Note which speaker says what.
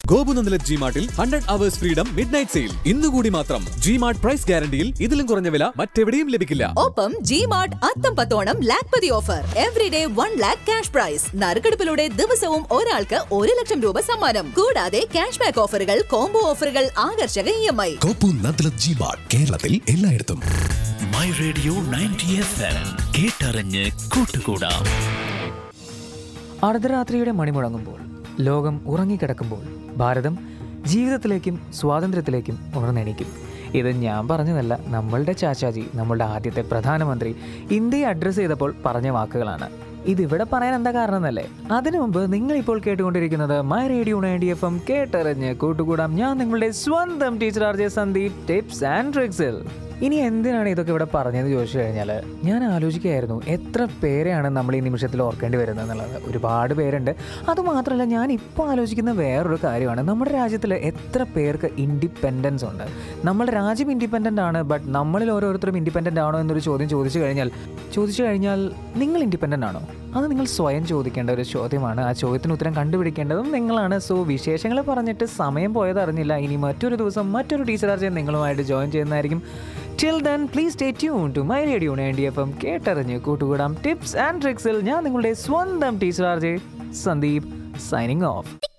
Speaker 1: ഗോപുനന്ദല ജിമാർട്ടിൽ 100 hours freedom midnight sale ഇന്നുകൂടി മാത്രം. G-Mart price ഗ്യാരണ്ടിയിൽ ഇതിലും കുറഞ്ഞ വില മറ്റെവിടെയും ലഭിക്കില്ല.
Speaker 2: ഒപ്പം ജിമാർട്ട് അത്തം പത്തോണം Lakhpati offer. Everyday 1 lakh cash prize. നറുക്കെടുപ്പിലൂടെ ദിവസവും ഒരാൾക്ക് 1 ലക്ഷം രൂപ സമ്മാനം. കൂടാതെ ക്യാഷ് ബാക്ക് ഓഫറുകൾ, കോംബോ ഓഫറുകൾ, ആകർഷക EMI.
Speaker 3: ഗോപുനന്ദല ജിമാർട്ട് കേരളത്തിൽ എല്ലായിടത്തും.
Speaker 4: മൈ റേഡിയോ 90 FM കേട്ടറിഞ്ഞ് കൂട്ടുകൂടാം.
Speaker 5: അർദ്ധരാത്രിയുടെ മണിമുഴങ്ങുമ്പോൾ, ലോകം ഉറങ്ങിക്കിടക്കുമ്പോൾ ഭാരതം ജീവിതത്തിലേക്കും സ്വാതന്ത്ര്യത്തിലേക്കും ഉണർന്നെണീക്കും. ഇത് ഞാൻ പറഞ്ഞതല്ല, നമ്മളുടെ ചാച്ചാജി, നമ്മളുടെ ആദ്യത്തെ പ്രധാനമന്ത്രി ഇന്ത്യയെ അഡ്രസ്സ് ചെയ്തപ്പോൾ പറഞ്ഞ വാക്കുകളാണ്. ഇതിവിടെ പറയാൻ എന്താ കാരണം എന്നല്ലേ? അതിനു മുമ്പ് നിങ്ങളിപ്പോൾ കേട്ടുകൊണ്ടിരിക്കുന്നത് മൈ റേഡിയോ 90 FM കേട്ടറിഞ്ഞ് കൂട്ടുകൂടാം. ഞാൻ നിങ്ങളുടെ സ്വന്തം teacher RJ Sandeep, tips and ട്രിക്സിൽ. ഇനി എന്തിനാണ് ഇതൊക്കെ ഇവിടെ പറഞ്ഞതെന്ന് ചോദിച്ചു കഴിഞ്ഞാൽ, ഞാൻ ആലോചിക്കുകയായിരുന്നു എത്ര പേരെയാണ് നമ്മൾ ഈ നിമിഷത്തിൽ ഓർക്കേണ്ടി വരുന്നത് എന്നുള്ളത്. ഒരുപാട് പേരുണ്ട്. അതുമാത്രമല്ല, ഞാൻ ഇപ്പോൾ ആലോചിക്കുന്ന വേറൊരു കാര്യമാണ്, നമ്മുടെ രാജ്യത്തിൽ എത്ര പേർക്ക് ഇൻഡിപെൻഡൻസ് ഉണ്ട്. നമ്മുടെ രാജ്യം ഇൻഡിപെൻഡൻ്റ് ആണ്, ബട്ട് നമ്മളിൽ ഓരോരുത്തരും ഇൻഡിപെൻഡൻ്റ് ആണോ എന്നൊരു ചോദ്യം ചോദിച്ചു കഴിഞ്ഞാൽ നിങ്ങൾ ഇൻഡിപെൻഡൻ്റ് ആണോ? അത് നിങ്ങൾ സ്വയം ചോദിക്കേണ്ട ഒരു ചോദ്യമാണ്. ആ ചോദ്യത്തിന് ഉത്തരം കണ്ടുപിടിക്കേണ്ടതും നിങ്ങളാണ്. സോ വിശേഷങ്ങൾ പറഞ്ഞിട്ട് സമയം പോയത് അറിഞ്ഞില്ല. ഇനി മറ്റൊരു ദിവസം മറ്റൊരു ടീച്ചർ RJ നിങ്ങളുമായിട്ട് ജോയിൻ ചെയ്യുന്നതായിരിക്കും. Till then, please stay tuned to My Radio 90 FM കേട്ടറിഞ്ഞ് കൂട്ടുകൂടാം. ടിപ്സ് ആൻഡ് ട്രിക്സിൽ ഞാൻ നിങ്ങളുടെ സ്വന്തം teacher RJ Sandeep, signing off.